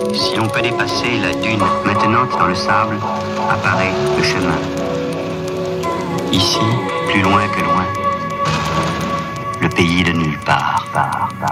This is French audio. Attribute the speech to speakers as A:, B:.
A: Si l'on peut dépasser la dune maintenant dans le sable, apparaît le chemin. Ici, plus loin que loin, le pays de nulle part.